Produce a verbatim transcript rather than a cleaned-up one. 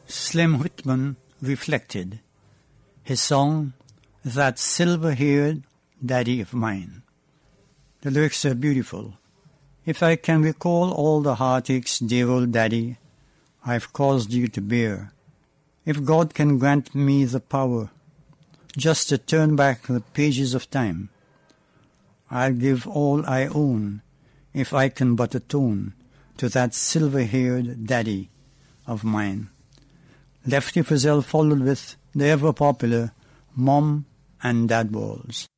Slim Whitman reflected. His song, That Silver-Haired Daddy of Mine. The lyrics are beautiful. If I can recall all the heartaches, dear old daddy, I've caused you to bear. If God can grant me the power just to turn back the pages of time, I'll give all I own if I can but atone to that silver-haired daddy of mine. Lefty Frizzell followed with the ever-popular Mom and Dad Balls.